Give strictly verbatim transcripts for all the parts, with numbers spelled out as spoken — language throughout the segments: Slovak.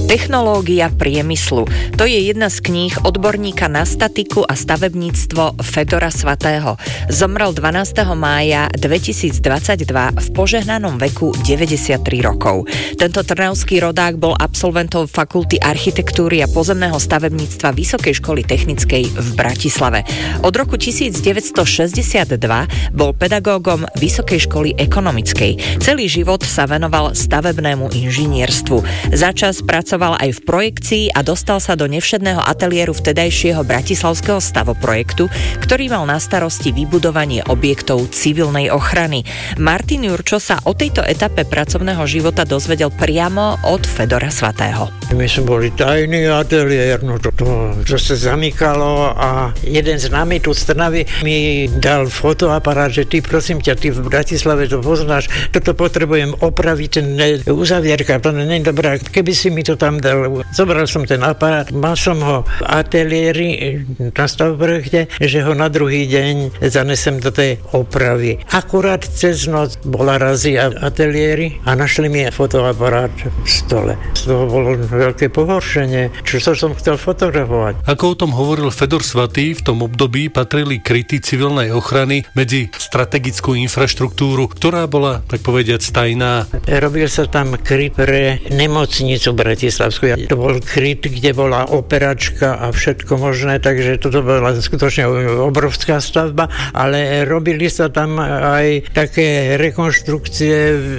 Technológia priemyslu. To je jedna z kníh odborníka na statiku a stavebníctvo Fedora Svatého. Zomrel dvanásteho mája dvetisícdvadsaťdva v požehnanom veku deväťdesiattri rokov. Tento trnavský rodák bol absolventom Fakulty architektúry a pozemného stavebníctva Vysokej školy technickej v Bratislave. Od roku tisícdeväťstošesťdesiatdva bol pedagógom Vysokej školy ekonomickej. Celý život sa venoval stavebnému inžinierstvu. Začas pracoval aj v projekcii a dostal sa do nevšedného ateliéru vtedajšieho bratislavského stavoprojektu, ktorý mal na starosti vybudovanie objektov civilnej ochrany. Martin Jurčo sa o tejto etape pracovného života dozvedel priamo od Fedora Svatého. My sme boli tajný ateliér, no to, to, to sa zamykalo a jeden z nami tu z Trnavy mi dal fotoaparát, že ty prosím ťa, ty v Bratislave to poznáš, toto potrebujem opraviť, ten uzavierka, to nie je dobré, keby si mi to tam dal. Zobral som ten aparát, mal som ho v ateliéri na stavprojekte, že ho na druhý deň zanesem do tej opravy. Akurát cez noc bola razia ateliéry a našli mi fotoaparát v stole. Z toho bolo veľké pohoršenie, čo som chcel fotografovať. Ako o tom hovoril Fedor Svatý, v tom období patrili kryty civilnej ochrany medzi strategickú infraštruktúru, ktorá bola, tak povediať, tajná. Robil sa tam kryt pre nemocnicu Bratislavsku. To bol kryt, kde bola operačka a všetko možné, takže toto bola skutočne obrovská stavba, ale robili sa tam aj také rekonštrukcie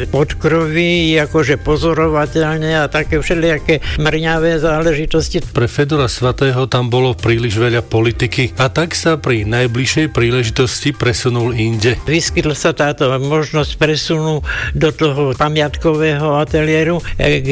podkroví, akože pozorovateľne a také všelijaké mrňavé záležitosti. Pre Fedora Svatého tam bolo príliš veľa politiky a tak sa pri najbližšej príležitosti presunul inde. Vyskytla sa táto možnosť presunu do toho pamiatkového ateliéru,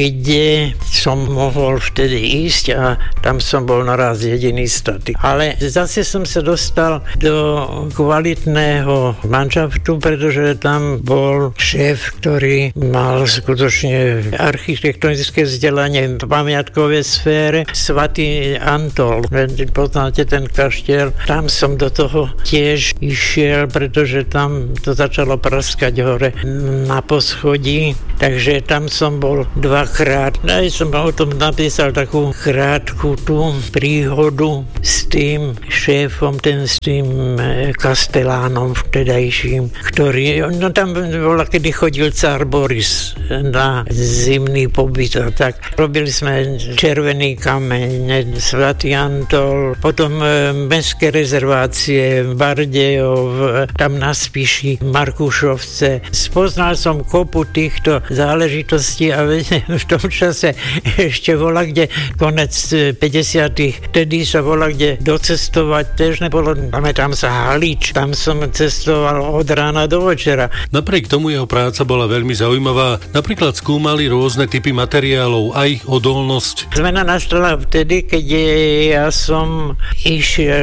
kde som mohol vtedy ísť a tam som bol naraz jediný statik. Ale zase som sa dostal do kvalitného manšaftu, pretože tam bol šéf, ktorý mal skutočne architektonické vzdelanie v pamiatkovej sfére, Svatý Antol. Poznáte ten kaštiel? Tam som do toho tiež išiel, pretože tam to začalo praskať hore na poschodí, takže tam som bol dvakrát. Aj som o tom napísal takú krátku tú príhodu s tým šéfom, ten s tým kastelánom vtedajším, ktorý, no tam bola, kedy chodil cár Boris na zimný pobyt a tak. Robili sme Červený kameň, Svatý Antol, potom mestské rezervácie, Bardejov, tam na Spiši, Markušovce. Spoznal som kopu týchto záležitostí a v tom čase ešte bola kde konec päťdesiatych Vtedy sa bola kde docestovať, tež nebolo, pamätám sa Halič, tam som cestoval od rána do večera. Napriek tomu jeho práca bola veľmi zaujímavá. Napríklad skúmali rôzne typy materiálov, aj odolnosť. Zmena nastala vtedy, keď ja som išiel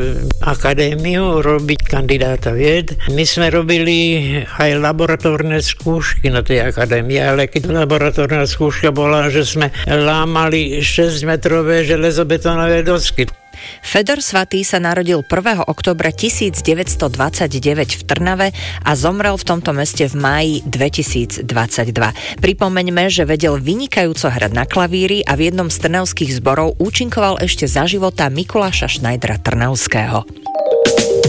akadémiu robiť kandidáta vied. My sme robili aj laboratórne skúšky na tej akadémii, ale keď laboratórna skúška bola, že sme lámali šesťmetrové železobetónové dosky. Fedor Svatý sa narodil prvého októbra tisícdeväťstodvadsaťdeväť v Trnave a zomrel v tomto meste v máji dvetisícdvadsaťdva. Pripomeňme, že vedel vynikajúco hrať na klavíri a v jednom z trnavských zborov účinkoval ešte za života Mikuláša Šnajdra Trnavského.